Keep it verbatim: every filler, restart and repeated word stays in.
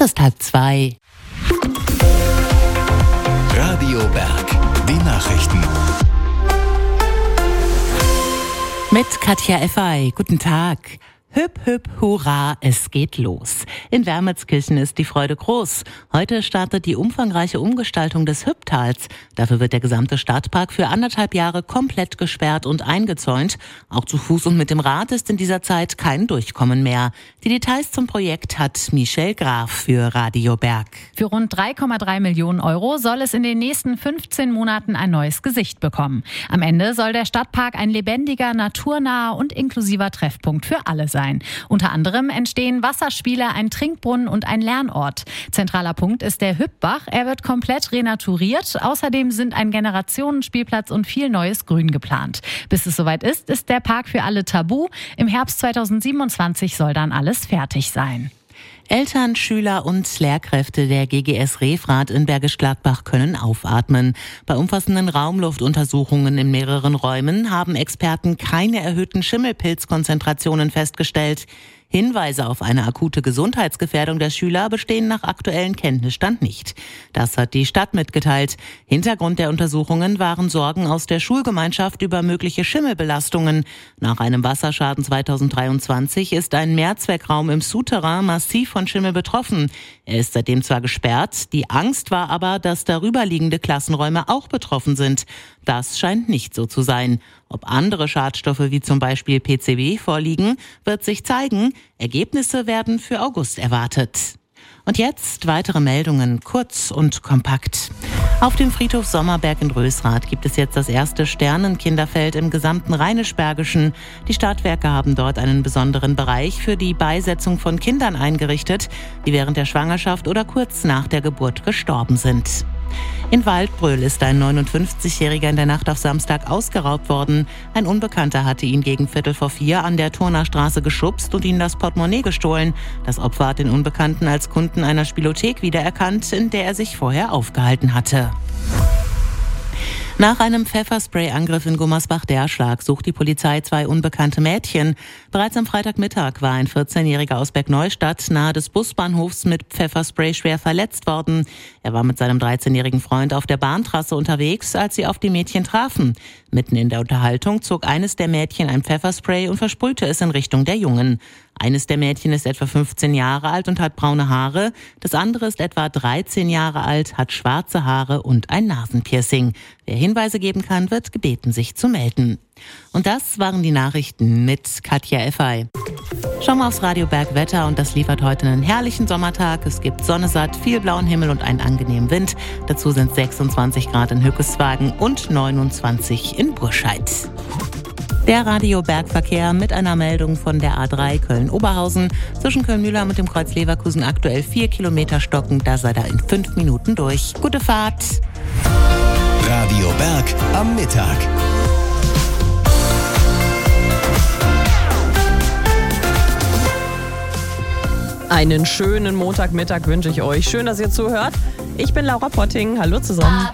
ist halb zwei. Radio Berg, die Nachrichten. Mit Katja Effay. Guten Tag. Hüpp, hüpp, hurra, es geht los. In Wermelskirchen ist die Freude groß. Heute startet die umfangreiche Umgestaltung des Hüpptals. Dafür wird der gesamte Stadtpark für anderthalb Jahre komplett gesperrt und eingezäunt. Auch zu Fuß und mit dem Rad ist in dieser Zeit kein Durchkommen mehr. Die Details zum Projekt hat Michelle Graf für Radio Berg. Für rund drei Komma drei Millionen Euro soll es in den nächsten fünfzehn Monaten ein neues Gesicht bekommen. Am Ende soll der Stadtpark ein lebendiger, naturnaher und inklusiver Treffpunkt für alle sein. Unter anderem entstehen Wasserspiele, ein Trinkbrunnen und ein Lernort. Zentraler Punkt ist der Hüppbach. Er wird komplett renaturiert. Außerdem sind ein Generationenspielplatz und viel neues Grün geplant. Bis es soweit ist, ist der Park für alle tabu. Im Herbst zweitausendsiebenundzwanzig soll dann alles fertig sein. Eltern, Schüler und Lehrkräfte der G G S Refrath in Bergisch Gladbach können aufatmen. Bei umfassenden Raumluftuntersuchungen in mehreren Räumen haben Experten keine erhöhten Schimmelpilzkonzentrationen festgestellt. Hinweise auf eine akute Gesundheitsgefährdung der Schüler bestehen nach aktuellem Kenntnisstand nicht. Das hat die Stadt mitgeteilt. Hintergrund der Untersuchungen waren Sorgen aus der Schulgemeinschaft über mögliche Schimmelbelastungen. Nach einem Wasserschaden zweitausenddreiundzwanzig ist ein Mehrzweckraum im Souterrain massiv von Schimmel betroffen. Er ist seitdem zwar gesperrt, die Angst war aber, dass darüberliegende Klassenräume auch betroffen sind. Das scheint nicht so zu sein. Ob andere Schadstoffe wie zum Beispiel P C B vorliegen, wird sich zeigen. Ergebnisse werden für August erwartet. Und jetzt weitere Meldungen, kurz und kompakt. Auf dem Friedhof Sommerberg in Rösrath gibt es jetzt das erste Sternenkinderfeld im gesamten Rheinisch-Bergischen. Die Stadtwerke haben dort einen besonderen Bereich für die Beisetzung von Kindern eingerichtet, die während der Schwangerschaft oder kurz nach der Geburt gestorben sind. In Waldbröl ist ein neunundfünfzigjähriger in der Nacht auf Samstag ausgeraubt worden. Ein Unbekannter hatte ihn gegen Viertel vor vier an der Turnerstraße geschubst und ihm das Portemonnaie gestohlen. Das Opfer hat den Unbekannten als Kunden einer Spielothek wiedererkannt, in der er sich vorher aufgehalten hatte. Nach einem Pfefferspray-Angriff in Gummersbach-Derschlag sucht die Polizei zwei unbekannte Mädchen. Bereits am Freitagmittag war ein vierzehnjähriger aus Bergneustadt nahe des Busbahnhofs mit Pfefferspray schwer verletzt worden. Er war mit seinem dreizehnjährigen Freund auf der Bahntrasse unterwegs, als sie auf die Mädchen trafen. Mitten in der Unterhaltung zog eines der Mädchen ein Pfefferspray und versprühte es in Richtung der Jungen. Eines der Mädchen ist etwa fünfzehn Jahre alt und hat braune Haare. Das andere ist etwa dreizehn Jahre alt, hat schwarze Haare und ein Nasenpiercing. Wer Hinweise geben kann, wird gebeten, sich zu melden. Und das waren die Nachrichten mit Katja Effay. Schauen wir aufs Radio Berg Wetter und das liefert heute einen herrlichen Sommertag. Es gibt Sonne satt, viel blauen Himmel und einen angenehmen Wind. Dazu sind sechsundzwanzig Grad in Hückeswagen und neunundzwanzig in Burscheid. Der Radio Bergverkehr mit einer Meldung von der A drei Köln-Oberhausen. Zwischen Köln-Mühlheim und dem Kreuz Leverkusen aktuell vier Kilometer stocken. Da seid ihr in fünf Minuten durch. Gute Fahrt! Radio Berg am Mittag. Einen schönen Montagmittag wünsche ich euch. Schön, dass ihr zuhört. Ich bin Laura Potting. Hallo zusammen.